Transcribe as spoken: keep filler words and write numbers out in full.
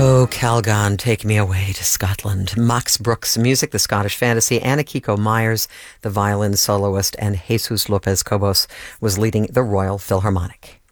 Oh, Calgon, take me away to Scotland. Max Brooks' music, the Scottish fantasy. Anna Kiko Myers, the violin soloist, and Jesus Lopez Cobos was leading the Royal Philharmonic.